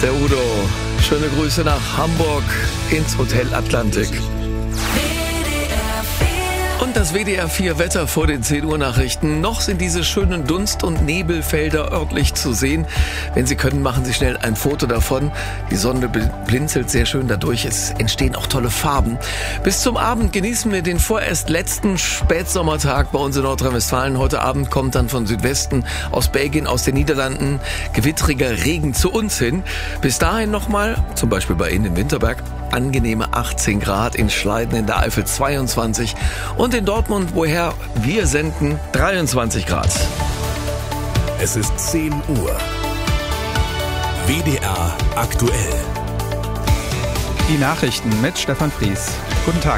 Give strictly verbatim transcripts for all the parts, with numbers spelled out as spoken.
Der Udo. Schöne Grüße nach Hamburg ins Hotel Atlantik. Und das W D R vier Wetter vor den zehn Uhr Nachrichten. Noch sind diese schönen Dunst- und Nebelfelder örtlich zu sehen. Wenn Sie können, machen Sie schnell ein Foto davon. Die Sonne blinzelt sehr schön dadurch. Es entstehen auch tolle Farben. Bis zum Abend genießen wir den vorerst letzten Spätsommertag bei uns in Nordrhein-Westfalen. Heute Abend kommt dann von Südwesten, aus Belgien, aus den Niederlanden gewittriger Regen zu uns hin. Bis dahin nochmal, zum Beispiel bei Ihnen im Winterberg, angenehme achtzehn Grad, in Schleiden in der Eifel zweiundzwanzig und in Dortmund, woher wir senden, dreiundzwanzig Grad. Es ist zehn Uhr. W D R aktuell. Die Nachrichten mit Stefan Fries. Guten Tag.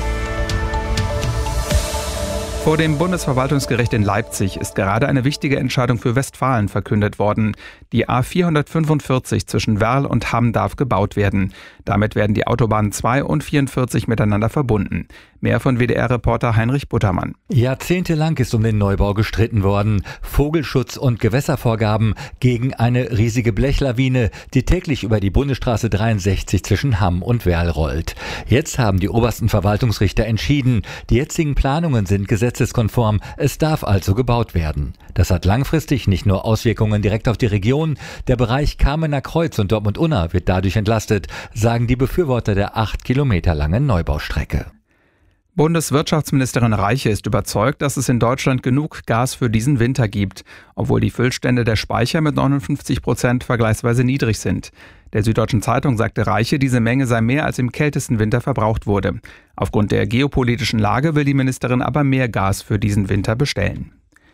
Vor dem Bundesverwaltungsgericht in Leipzig ist gerade eine wichtige Entscheidung für Westfalen verkündet worden. Die A vierhundertfünfundvierzig zwischen Werl und Hamm darf gebaut werden. Damit werden die Autobahnen zwei und vierundvierzig miteinander verbunden. Mehr von W D R-Reporter Heinrich Buttermann. Jahrzehntelang ist um den Neubau gestritten worden. Vogelschutz und Gewässervorgaben gegen eine riesige Blechlawine, die täglich über die Bundesstraße dreiundsechzig zwischen Hamm und Werl rollt. Jetzt haben die obersten Verwaltungsrichter entschieden. Die jetzigen Planungen sind gesetzeskonform. Es darf also gebaut werden. Das hat langfristig nicht nur Auswirkungen direkt auf die Region. Der Bereich Kamener Kreuz und Dortmund-Unna wird dadurch entlastet, sagen die Befürworter der acht Kilometer langen Neubaustrecke. Bundeswirtschaftsministerin Reiche ist überzeugt, dass es in Deutschland genug Gas für diesen Winter gibt, obwohl die Füllstände der Speicher mit neunundfünfzig Prozent vergleichsweise niedrig sind. Der Süddeutschen Zeitung sagte Reiche, diese Menge sei mehr als im kältesten Winter verbraucht wurde. Aufgrund der geopolitischen Lage will die Ministerin aber mehr Gas für diesen Winter bestellen.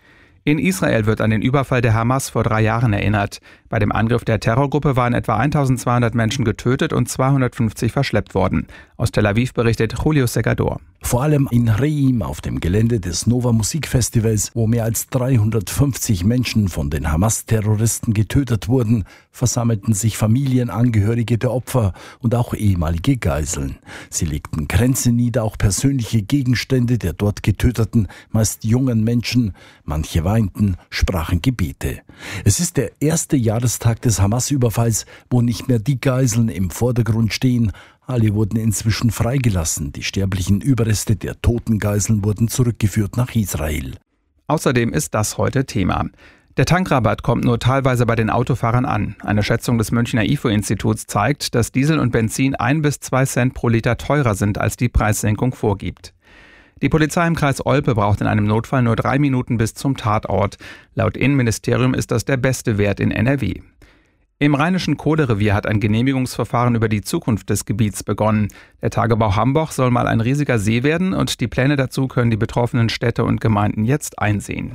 In Israel wird an den Überfall der Hamas vor drei Jahren erinnert. Bei dem Angriff der Terrorgruppe waren etwa eintausendzweihundert Menschen getötet und zweihundertfünfzig verschleppt worden. Aus Tel Aviv berichtet Julio Segador. Vor allem in Reim auf dem Gelände des Nova Musikfestivals, wo mehr als dreihundertfünfzig Menschen von den Hamas-Terroristen getötet wurden, versammelten sich Familienangehörige der Opfer und auch ehemalige Geiseln. Sie legten Kränze nieder, auch persönliche Gegenstände der dort Getöteten, meist jungen Menschen. Manche weinten, sprachen Gebete. Es ist der erste Jahrestag des Hamas-Überfalls, wo nicht mehr die Geiseln im Vordergrund stehen. Alle wurden inzwischen freigelassen. Die sterblichen Überreste der toten Geiseln wurden zurückgeführt nach Israel. Außerdem ist das heute Thema. Der Tankrabatt kommt nur teilweise bei den Autofahrern an. Eine Schätzung des Münchner I F O-Instituts zeigt, dass Diesel und Benzin ein bis zwei Cent pro Liter teurer sind, als die Preissenkung vorgibt. Die Polizei im Kreis Olpe braucht in einem Notfall nur drei Minuten bis zum Tatort. Laut Innenministerium ist das der beste Wert in N R W. Im Rheinischen Kohlerevier hat ein Genehmigungsverfahren über die Zukunft des Gebiets begonnen. Der Tagebau Hamburg soll mal ein riesiger See werden und die Pläne dazu können die betroffenen Städte und Gemeinden jetzt einsehen.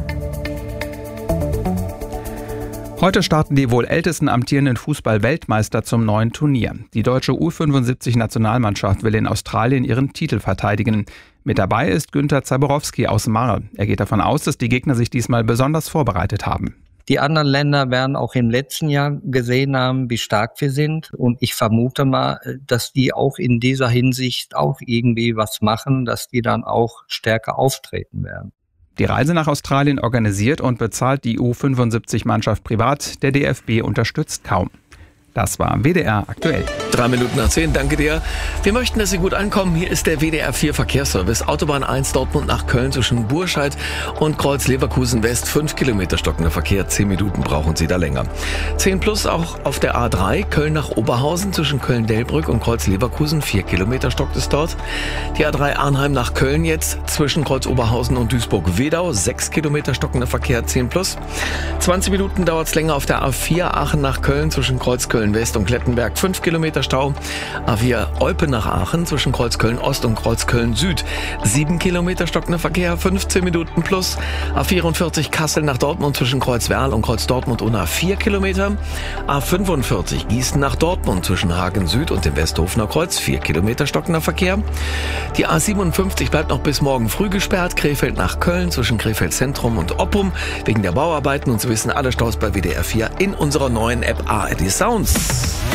Heute starten die wohl ältesten amtierenden Fußball-Weltmeister zum neuen Turnier. Die deutsche U fünfundsiebzig-Nationalmannschaft will in Australien ihren Titel verteidigen. Mit dabei ist Günther Zaborowski aus Marl. Er geht davon aus, dass die Gegner sich diesmal besonders vorbereitet haben. Die anderen Länder werden auch im letzten Jahr gesehen haben, wie stark wir sind. Und ich vermute mal, dass die auch in dieser Hinsicht auch irgendwie was machen, dass die dann auch stärker auftreten werden. Die Reise nach Australien organisiert und bezahlt die U fünfundsiebzig-Mannschaft privat. Der D F B unterstützt kaum. Das war W D R aktuell. Drei Minuten nach zehn, danke dir. Wir möchten, dass Sie gut ankommen. Hier ist der W D R vier Verkehrsservice. Autobahn eins Dortmund nach Köln zwischen Burscheid und Kreuz Leverkusen West. Fünf Kilometer stockender Verkehr. Zehn Minuten brauchen Sie da länger. Zehn plus auch auf der A drei. Köln nach Oberhausen zwischen Köln-Delbrück und Kreuz Leverkusen. Vier Kilometer stockt es dort. Die A drei Arnheim nach Köln jetzt zwischen Kreuz Oberhausen und Duisburg-Wedau. Sechs Kilometer stockender Verkehr. Zehn plus. zwanzig Minuten dauert es länger auf der A vier Aachen nach Köln zwischen Kreuz Köln West und Klettenberg, fünf Kilometer Stau. A vier Olpe nach Aachen zwischen Kreuz Köln Ost und Kreuz Köln Süd, sieben Kilometer stockender Verkehr, fünfzehn Minuten plus. A vierundvierzig Kassel nach Dortmund zwischen Kreuz Werl und Kreuz Dortmund Unna, vier Kilometer. A fünfundvierzig Gießen nach Dortmund zwischen Hagen Süd und dem Westhofener Kreuz, vier Kilometer stockender Verkehr. Die A siebenundfünfzig bleibt noch bis morgen früh gesperrt, Krefeld nach Köln zwischen Krefeld Zentrum und Oppum wegen der Bauarbeiten, und Sie wissen, alle Staus bei W D R vier in unserer neuen App A R D Sounds.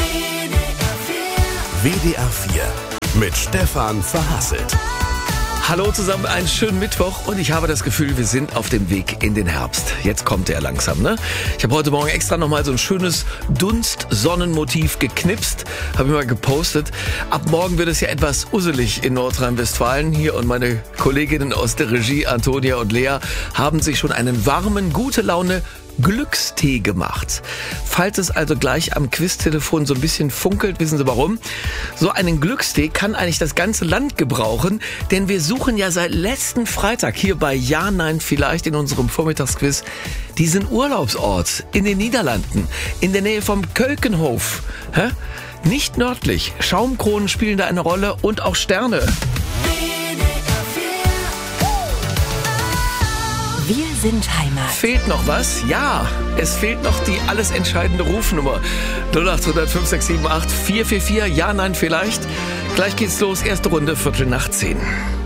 W D R vier mit Stefan Verhasselt. Hallo zusammen, einen schönen Mittwoch und ich habe das Gefühl, wir sind auf dem Weg in den Herbst. Jetzt kommt er langsam, ne? Ich habe heute Morgen extra nochmal so ein schönes Dunst-Sonnenmotiv geknipst, habe ich mal gepostet. Ab morgen wird es ja etwas usselig in Nordrhein-Westfalen. Hier und meine Kolleginnen aus der Regie, Antonia und Lea, haben sich schon einen warmen, gute Laune Glückstee gemacht. Falls es also gleich am Quiztelefon so ein bisschen funkelt, wissen Sie warum? So einen Glückstee kann eigentlich das ganze Land gebrauchen, denn wir suchen ja seit letzten Freitag hier bei Ja, Nein, Vielleicht in unserem Vormittagsquiz diesen Urlaubsort in den Niederlanden, in der Nähe vom Keukenhof. Hä? Nicht nördlich. Schaumkronen spielen da eine Rolle und auch Sterne. Wir sind Heimat. Fehlt noch was? Ja, es fehlt noch die alles entscheidende Rufnummer. null acht null null fünf sechs sieben acht vier vier vier. Ja, nein, vielleicht. Gleich geht's los. Erste Runde, Viertel nach zehn.